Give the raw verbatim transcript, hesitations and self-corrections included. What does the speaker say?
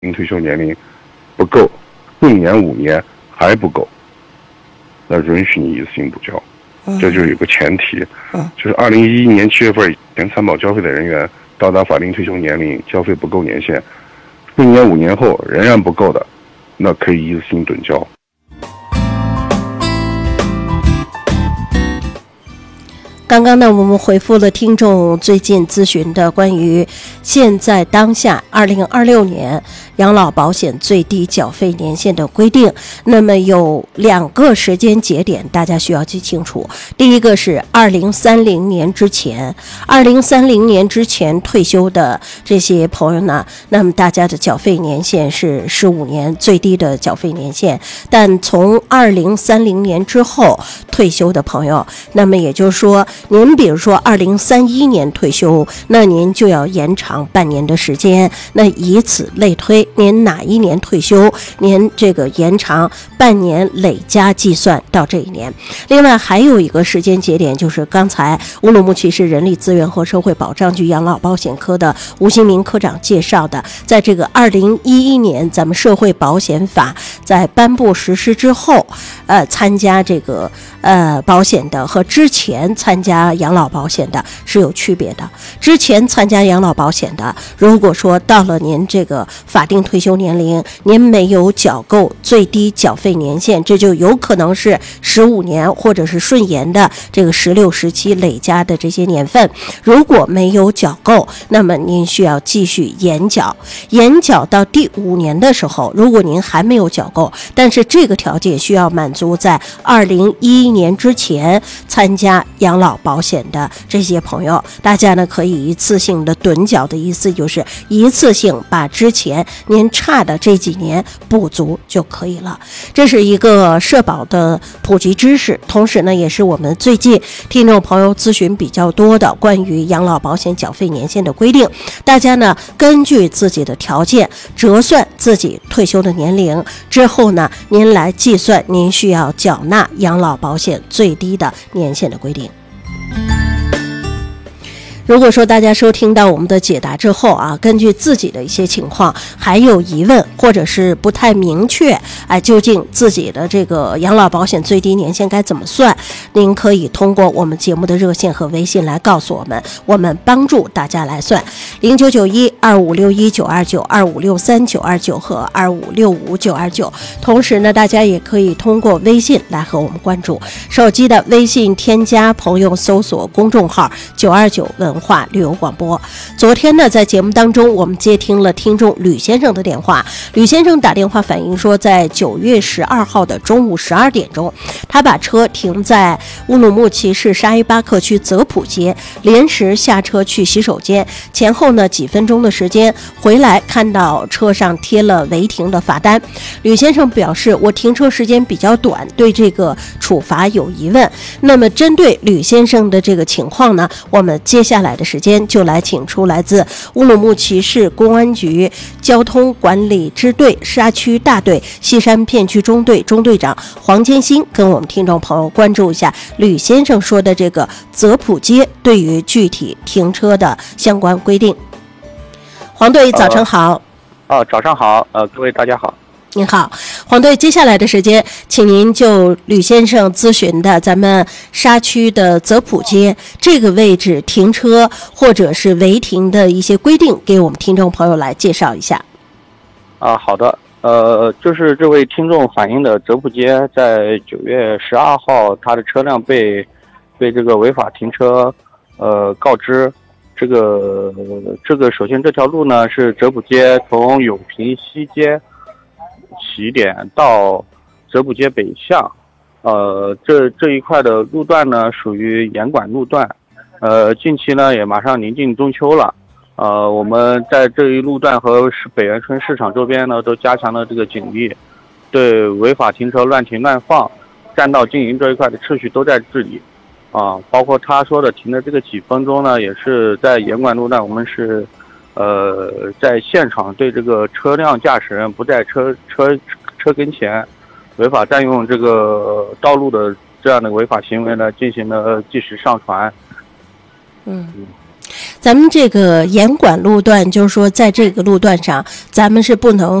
定退休年龄不够，四年五年还不够，那允许你一次性补交。这就有个前提，就是二零一一年七月份以前参保交费的人员到达法定退休年龄，交费不够年限，四年五年后仍然不够的，那可以一次性趸交。 刚刚呢，我们回复了听众最近咨询的关于现在当下二零二六年养老保险最低缴费年限的规定。那么有两个时间节点，大家需要记清楚。第一个是二零三零年之前，二零三零年之前退休的这些朋友呢，那么大家的缴费年限是十五年，最低的缴费年限。但从二零三零年之后退休的朋友，那么也就是说，您比如说二零三一年退休，那您就要延长半年的时间，那以此类推，您哪一年退休，您这个延长半年累加计算到这一年。另外还有一个时间节点，就是刚才乌鲁木齐市人力资源和社会保障局养老保险科的吴新民科长介绍的，在这个二零一一年咱们社会保险法在颁布实施之后，呃，参加这个呃保险的和之前参加养老保险的是有区别的。之前参加养老保险的，如果说到了您这个法定退休年龄，您没有缴够最低缴费年限，这就有可能是十五年或者是顺延的这个十六、十七累加的这些年份。如果没有缴够，那么您需要继续延缴，延缴到第五年的时候，如果您还没有缴够，但是这个条件需要满足在二零一一年之前参加养老保险的这些朋友，大家呢可以一次性的趸缴，的意思就是一次性把之前您差的这几年补足就可以了。这是一个社保的普及知识，同时呢也是我们最近听众朋友咨询比较多的关于养老保险缴费年限的规定。大家呢根据自己的条件折算自己退休的年龄之后呢，您来计算您需要缴纳养老保险最低的年限的规定。如果说大家收听到我们的解答之后啊，根据自己的一些情况还有疑问，或者是不太明确，哎，究竟自己的这个养老保险最低年限该怎么算，您可以通过我们节目的热线和微信来告诉我们，我们帮助大家来算。零九九一二五六一九二九、二五六三九二九和二五六五九二九。同时呢，大家也可以通过微信来和我们关注。手机的微信添加朋友搜索公众号九二九文化旅游广播。昨天呢，在节目当中我们接听了听众吕先生的电话。吕先生打电话反映说，在九月十二号的中午十二点钟，他把车停在乌鲁木齐市沙依巴克区泽普街，临时下车去洗手间，前后呢几分钟的时间，回来看到车上贴了违停的罚单。吕先生表示，我停车时间比较短，对这个处罚有疑问。那么针对吕先生的这个情况呢，我们接下来的时间就来请出来自乌鲁木齐市公安局交通管理支队沙区大队西山片区中队中队长黄建新，跟我们听众朋友关注一下吕先生说的这个泽普街对于具体停车的相关规定。黄队早上好。 哦、呃，早上好，呃，各位大家好。 您好，黄队，接下来的时间，请您就吕先生咨询的咱们沙区的泽普街这个位置停车或者是违停的一些规定，给我们听众朋友来介绍一下。 啊，好的，呃，就是这位听众反映的泽普街在九月十二号，他的车辆被被这个违法停车，呃，告知。这个这个，首先这条路呢是泽普街从永平西街起点到泽普街北向，呃，这这一块的路段呢属于严管路段，呃，近期呢也马上临近中秋了，呃，我们在这一路段和北园村市场周边呢都加强了这个警力，对违法停车、乱停乱放、占道经营这一块的秩序都在治理，啊，包括他说的停的这个几分钟呢，也是在严管路段，我们是。呃，在现场对这个车辆驾驶人不在车车车跟前违法占用这个道路的这样的违法行为呢，进行了即时上传。 嗯， 咱们这个严管路段，就是说在这个路段上，咱们是不能